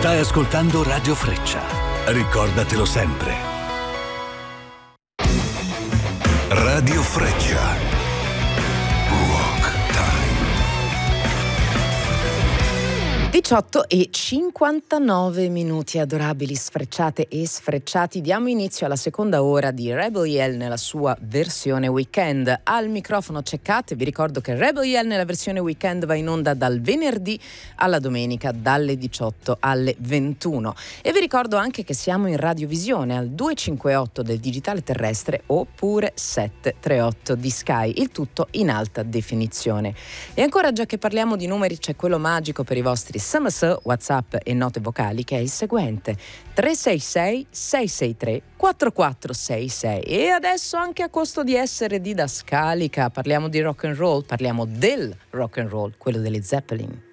Stai ascoltando Radio Freccia. Ricordatelo sempre. Radio Freccia. Rock Time. 18:59, adorabili sfrecciate e sfrecciati. Diamo inizio alla seconda ora di Rebel Yell nella sua versione weekend. Al microfono c'è Kat. Vi ricordo che Rebel Yell nella versione weekend va in onda dal venerdì alla domenica dalle 18 alle 21. E vi ricordo anche che siamo in radiovisione al 258 del digitale terrestre oppure 738 di Sky, il tutto in alta definizione. E ancora, già che parliamo di numeri, c'è quello magico per i vostri SMS, WhatsApp e note vocali, che è il seguente: 366 663 4466. E adesso, anche a costo di essere didascalica, parliamo di rock and roll, parliamo del rock and roll, quello delle Zeppelin.